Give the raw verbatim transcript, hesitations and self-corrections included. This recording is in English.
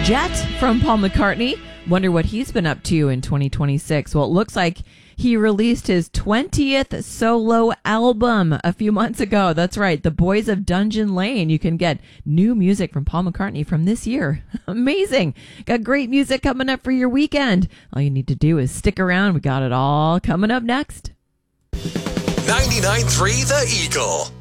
Jet from Paul McCartney. Wonder what he's been up to in twenty twenty-six. Well, it looks like he released his twentieth solo album a few months ago. That's right, The Boys of Dungeon Lane. You can get new music from Paul McCartney from this year. Amazing. Got great music coming up for your weekend. All you need to do is stick around. We got it all coming up next. ninety-nine point three The Eagle.